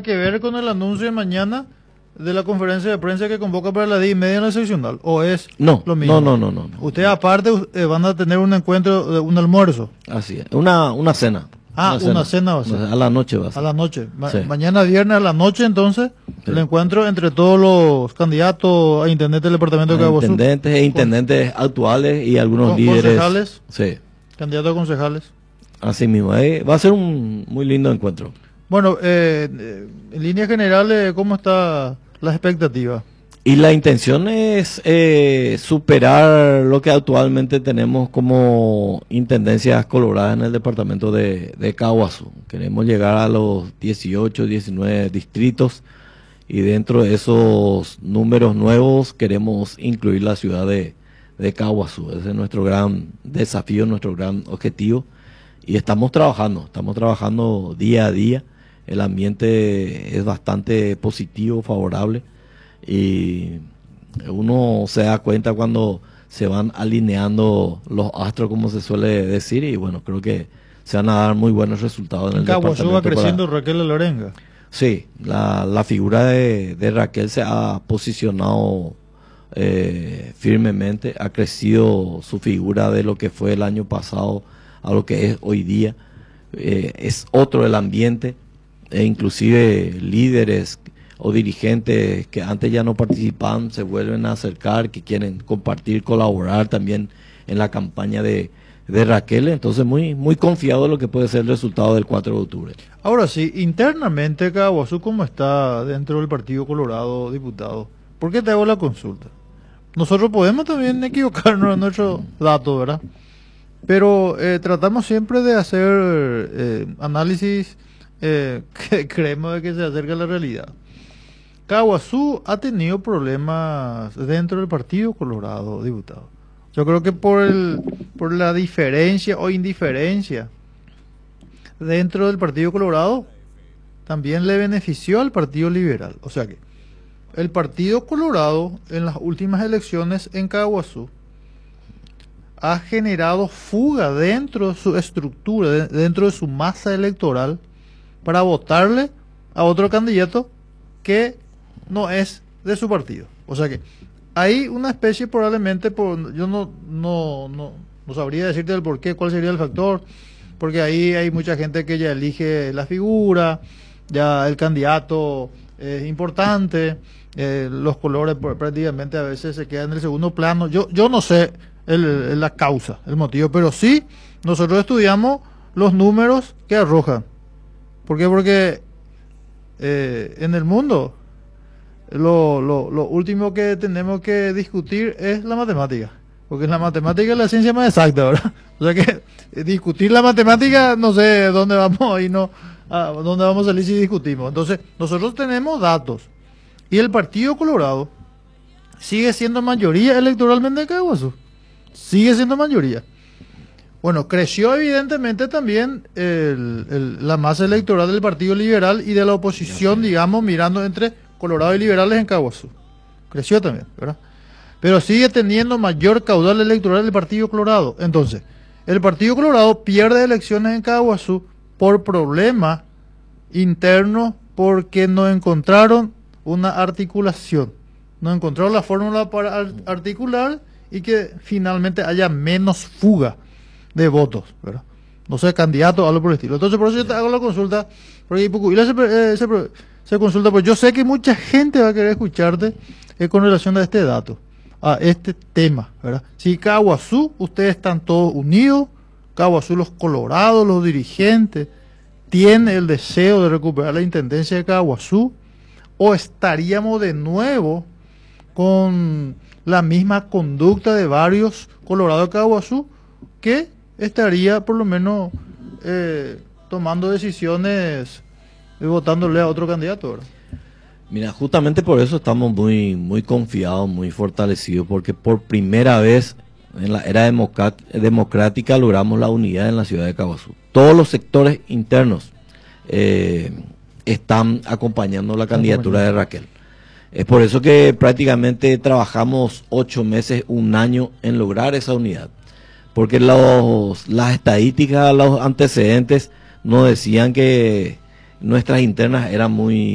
que ver con el anuncio de mañana de la conferencia de prensa que convoca para las 10:30 en la seccional? ¿O es lo mismo? No. Ustedes aparte van a tener un encuentro, un almuerzo. Así es, una cena. Una cena va a ser. A la noche va a ser. A la noche. Sí. Mañana viernes a la noche, entonces, Sí. el encuentro entre todos los candidatos a intendente del departamento de Caguazú. Intendentes e intendentes actuales y algunos con líderes. concejales. Sí, Candidatos a concejales. así mismo. Va a ser un muy lindo encuentro. Bueno, en líneas generales, ¿cómo está la expectativa? Y la intención es superar lo que actualmente tenemos como intendencias coloradas en el departamento de Caguazú. Queremos llegar a los 18, 19 distritos y dentro de esos números nuevos queremos incluir la ciudad de Caguazú. Ese es nuestro gran desafío, nuestro gran objetivo. Y estamos trabajando día a día. El ambiente es bastante positivo, favorable. Y uno se da cuenta cuando se van alineando los astros, como se suele decir, y bueno, creo que se van a dar muy buenos resultados en el Caguazú departamento. va creciendo Raquel Lorenga. Sí, la figura de Raquel se ha posicionado firmemente, ha crecido su figura de lo que fue el año pasado a lo que es hoy día. Es otro el ambiente, e inclusive líderes o dirigentes que antes ya no participaban se vuelven a acercar, que quieren compartir, colaborar también en la campaña de Raquel. Entonces muy confiado en lo que puede ser el resultado del 4 de octubre. Ahora sí, internamente Caguazú, ¿cómo está dentro del Partido Colorado, diputado? ¿Por qué te hago la consulta? Nosotros podemos también equivocarnos en nuestros datos, ¿verdad? Pero tratamos siempre de hacer análisis que creemos de que se acerca a la realidad. Caguazú ha tenido problemas dentro del Partido Colorado, diputado. Yo creo que por la diferencia o indiferencia dentro del Partido Colorado también le benefició al Partido Liberal. O sea que el Partido Colorado en las últimas elecciones en Caguazú ha generado fuga dentro de su estructura, dentro de su masa electoral, para votarle a otro candidato que no es de su partido. O sea que hay una especie probablemente, yo no sabría decirte el por qué, cuál sería el factor, porque ahí hay mucha gente que ya elige la figura, ya el candidato es importante, los colores prácticamente a veces se quedan en el segundo plano. Yo no sé la causa, el motivo, pero sí nosotros estudiamos los números que arrojan. ¿Por qué? Porque en el mundo lo último que tenemos que discutir es la matemática, porque en la matemática es la ciencia más exacta, ¿verdad? O sea que discutir la matemática, no sé dónde vamos y dónde vamos a salir si discutimos. Entonces nosotros tenemos datos y el Partido Colorado sigue siendo mayoría electoralmente en Caguazú, sigue siendo mayoría. Bueno, creció evidentemente también la masa electoral del Partido Liberal y de la oposición, digamos, mirando entre Colorado y liberales en Caguazú. Creció también, ¿verdad? Pero sigue teniendo mayor caudal electoral el Partido Colorado. Entonces, el Partido Colorado pierde elecciones en Caguazú por problemas internos, porque no encontraron una articulación. No encontraron la fórmula para articular y que finalmente haya menos fuga de votos, ¿verdad? No sé, candidato, algo por el estilo. Entonces, por eso yo te hago la consulta, porque se consulta, pues yo sé que mucha gente va a querer escucharte con relación a este dato, a este tema, ¿verdad? Si Caguazú, ustedes están todos unidos, Caguazú, los colorados, los dirigentes, ¿tiene el deseo de recuperar la intendencia de Caguazú? ¿O estaríamos de nuevo con la misma conducta de varios colorados de Caguazú, que estaría por lo menos tomando decisiones y votándole a otro candidato, ¿verdad? Mira, justamente por eso estamos muy confiados, muy fortalecidos, porque por primera vez en la era democrática logramos la unidad en la ciudad de Caguazú. Todos los sectores internos están acompañando la candidatura de Raquel. Es por eso que prácticamente trabajamos 8 meses, un año en lograr esa unidad. Porque las estadísticas, los antecedentes nos decían que nuestras internas eran muy